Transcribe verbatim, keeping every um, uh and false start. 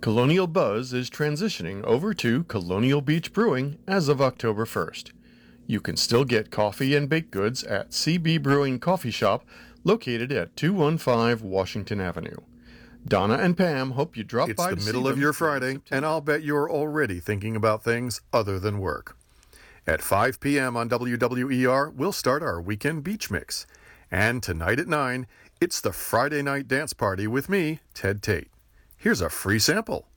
Colonial Buzz is transitioning over to Colonial Beach Brewing as of October first. You can still get coffee and baked goods at C B Brewing Coffee Shop, located at two one five Washington Avenue. Donna and Pam hope you drop It's by the to see middle of them your in Friday, September. and I'll bet you're already thinking about things other than work. At five p.m. on W W E R, we'll start our weekend beach mix. And tonight at nine, it's the Friday night dance party with me, Ted Tate. Here's a free sample.